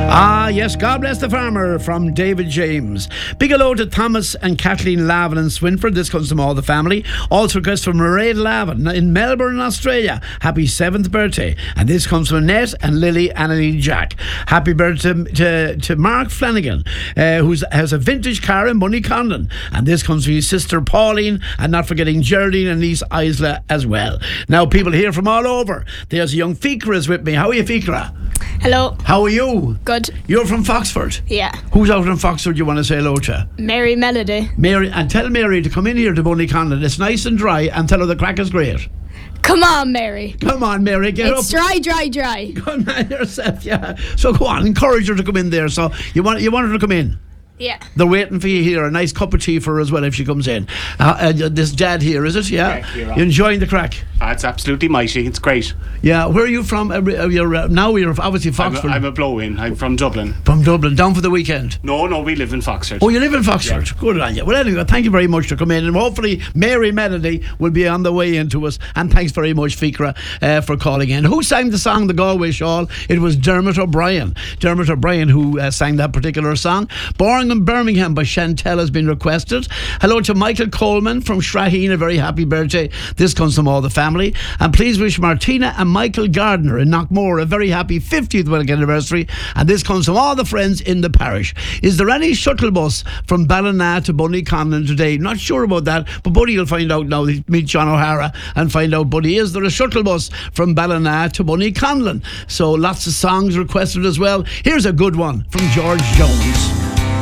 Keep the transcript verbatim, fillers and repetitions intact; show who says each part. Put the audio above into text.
Speaker 1: Ah, yes, God bless the farmer from David James. Big hello to Thomas and Kathleen Lavin in Swinford. This comes from all the family. Also request from Mairead Lavin in Melbourne, Australia. Happy seventh birthday. And this comes from Annette and Lily Annalie Jack. Happy birthday to, to, to Mark Flanagan, uh, who has a vintage car in Bunnyconlon. And this comes from his sister Pauline, and not forgetting Geraldine and niece Isla as well. Now, people here from all over. There's a young Fikra is with me. How are you, Fikra?
Speaker 2: Hello.
Speaker 1: How are you?
Speaker 2: Good.
Speaker 1: You're from Foxford?
Speaker 2: Yeah.
Speaker 1: Who's out in Foxford you want to say hello to?
Speaker 2: Mary Melody.
Speaker 1: Mary, and tell Mary to come in here to Bunnyconlon. It's nice and dry, and tell her the crack is great.
Speaker 2: Come on, Mary.
Speaker 1: Come on, Mary, get
Speaker 2: it's
Speaker 1: up.
Speaker 2: It's dry, dry, dry.
Speaker 1: Come on yourself, yeah. So go on, encourage her to come in there. So you want you want her to come in?
Speaker 2: Yeah.
Speaker 1: They're waiting for you here. A nice cup of tea for her as well if she comes in. Uh, uh, this dad here, is it? Yeah.
Speaker 3: Correct, you're
Speaker 1: you enjoying the crack?
Speaker 3: Uh, it's absolutely mighty. It's great.
Speaker 1: Yeah. Where are you from? Uh, you're, uh, now you're obviously Foxford.
Speaker 3: I'm a, I'm a blow-in. I'm from Dublin.
Speaker 1: From Dublin, down for the weekend.
Speaker 3: No, no, we live in Foxford.
Speaker 1: Oh, you live in Foxford.
Speaker 3: Yeah.
Speaker 1: Good on you. Well, anyway, thank you very much for coming in, and hopefully Mary Melody will be on the way into us. And thanks very much, Fikra, uh, for calling in. Who sang the song "The Galway Shawl"? It was Dermot O'Brien. Dermot O'Brien who uh, sang that particular song. Born in Birmingham by Chantel has been requested. Hello to Michael Coleman from Shraheen, a very happy birthday. This comes from all the family. And please wish Martina and Michael Gardner in Knockmore a very happy fiftieth wedding anniversary. And this comes from all the friends in the parish. Is there any shuttle bus from Ballina to Bunnyconlon today? Not sure about that, but Buddy will find out now. Meet John O'Hara and find out, Buddy, is there a shuttle bus from Ballina to Bunnyconlon? So lots of songs requested as well. Here's a good one from George Jones.